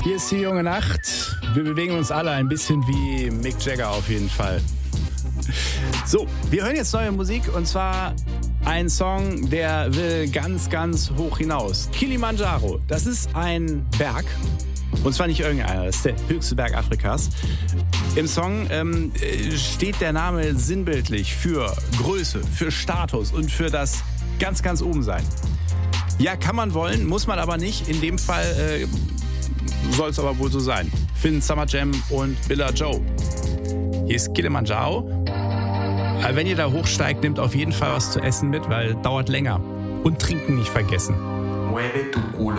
Hier ist die junge Nacht. Wir bewegen uns alle ein bisschen wie Mick Jagger auf jeden Fall. So, wir hören jetzt neue Musik und zwar ein Song, der will ganz, ganz hoch hinaus. Kilimanjaro, das ist ein Berg. Und zwar nicht irgendeiner, das ist der höchste Berg Afrikas. Im Song steht der Name sinnbildlich für Größe, für Status und für das ganz, ganz oben sein. Ja, kann man wollen, muss man aber nicht. In dem Fall soll es aber wohl so sein. Finn, Summer Jam und Billa Joe. Hier ist Kilimanjaro. Aber wenn ihr da hochsteigt, nehmt auf jeden Fall was zu essen mit, weil dauert länger. Und trinken nicht vergessen. Mueve tu culo.